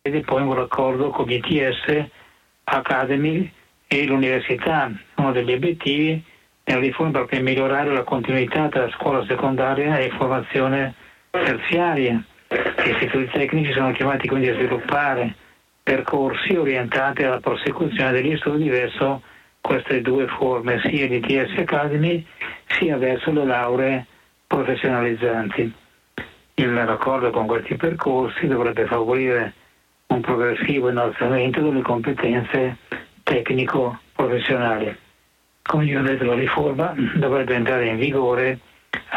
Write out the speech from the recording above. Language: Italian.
ed poi un raccordo con gli ITS Academy e l'università. Uno degli obiettivi della riforma è proprio migliorare la continuità tra scuola secondaria e formazione terziaria. Gli istituti tecnici sono chiamati quindi a sviluppare percorsi orientati alla prosecuzione degli studi verso queste due forme, sia di ITS Academy sia verso le lauree professionalizzanti. Il raccordo con questi percorsi dovrebbe favorire un progressivo innalzamento delle competenze tecnico-professionali. Come vi ho detto, la riforma dovrebbe entrare in vigore